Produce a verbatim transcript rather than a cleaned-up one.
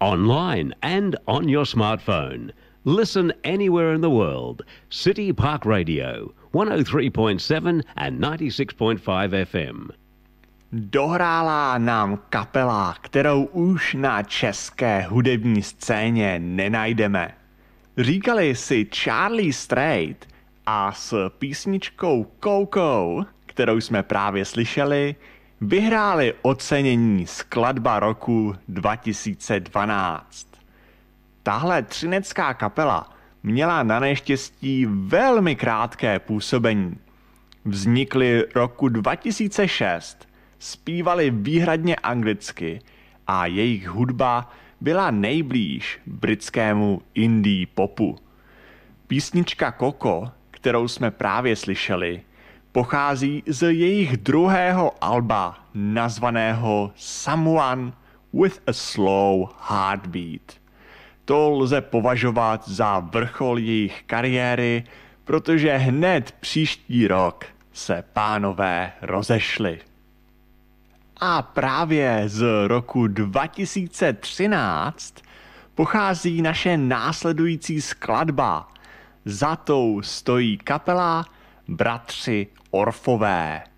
online and on your smartphone. Listen anywhere in the world. City Park Radio, one oh three point seven and ninety-six point five F M. Dohrála nám kapela, kterou už na české hudební scéně nenajdeme. Říkali si Charlie Straight a s písničkou Coco, kterou jsme právě slyšeli, vyhráli ocenění Skladba roku dva tisíce dvanáct. Tahle třinecká kapela měla na neštěstí velmi krátké působení. Vznikly roku dva tisíce šest, zpívali výhradně anglicky a jejich hudba byla nejblíž britskému indie popu. Písnička Coco, kterou jsme právě slyšeli, pochází z jejich druhého alba nazvaného Someone with a Slow Heartbeat. To lze považovat za vrchol jejich kariéry, protože hned příští rok se pánové rozešli. A právě z roku dva tisíce třináct pochází naše následující skladba. Za tou stojí kapela Bratři Orfové.